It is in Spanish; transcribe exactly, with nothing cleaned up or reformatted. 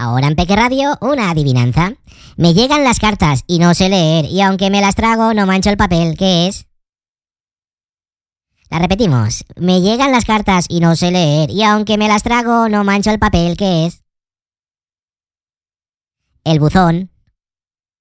Ahora en Peque Radio, una adivinanza. Me llegan las cartas y no sé leer, y aunque me las trago no mancho el papel. ¿Qué es? La repetimos. Me llegan las cartas y no sé leer, y aunque me las trago no mancho el papel. ¿Qué es? El buzón.